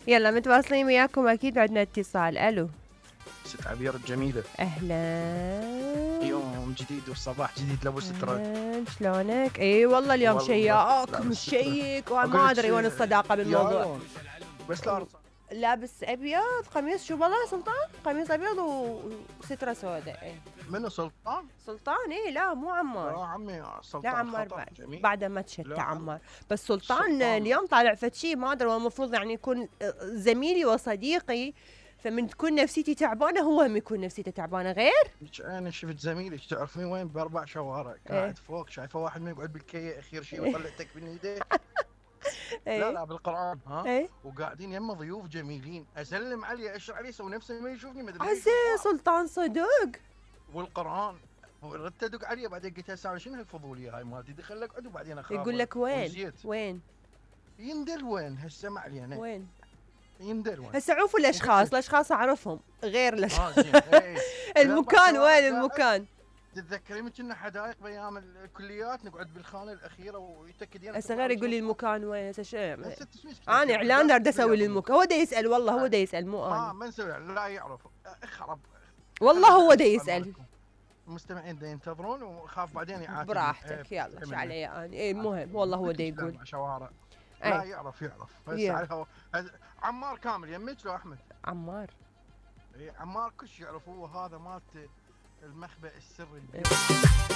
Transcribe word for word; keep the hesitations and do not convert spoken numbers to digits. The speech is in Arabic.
يلا متواصلين وياكم اكيد. عندنا اتصال. الو ست عبير الجميلة، اهلا. يوم جديد والصباح جديد لابو سترة. أهلاً، شلونك؟ اي والله اليوم والله شياك لابس مش سترة. شيك أقول وما لك ادري وين الصداقه يا بالموضوع. يوم بس لا لابس ابيض قميص شو والله سلطان، قميص ابيض وستره سوداء. ايه منو سلطان؟ سلطان. ايه لا مو لا عمار. عمي لا سلطان عمار خطر بعد جميل. بعد ما تشتى لا عم عمار. بس سلطان سلطان اليوم طالع فد شي ما ادري، هو المفروض يعني يكون زميلي وصديقي، فمن تكون نفسيتي تعبانه هو هم يكون نفسيته تعبانه غير. انا شفت زميلك تعرفين وين؟ باربع شوارع ايه قاعد فوق، شايفه واحد ما يقعد بالكيه اخير شيء ويطلع تك من ايده. لا ايه لا بالقران ها. ايه وقاعدين يمه ضيوف جميلين، اسلم عليه اشر عليه يسوي نفسه ما يشوفني، ما ادري ليش عزيز بالضبط. سلطان صدق. والقران ردت ادق عليه بعدين قلت له شنو هالفضوليه هاي مالتي، دخل لك عد وبعدين اخاف يقول لك وين ونسيت. وين يندل وين هسه ما علينا. وين يندل وين هسه عوفوا الاشخاص، الاشخاص اعرفهم غير اه الاشخاص. زين ايه. المكان وين المكان؟ تتذكرين كنا حدائق بايام الكليات نقعد بالخانه الاخيره ويتاكدين. هسه غير يقول لي المكان وين. هسه شو هسه تسويش انا اعلان ارد اسوي للمكان. هو دا يسال والله، هو دا يسال مو اه انا. ما نسوي لا يعرف اخرب. والله هو دا يسال. المستمعين دا ينتظرون وخاف بعدين يعاتب. براحتك يلا ايش علي انا. ايه المهم والله هو دا يقول. شوارع لا يعرف يعرف بس على عمار كامل يمك لو احمد عمار. اي عمار كلش يعرف، هو هذا مالت المخبأ السري.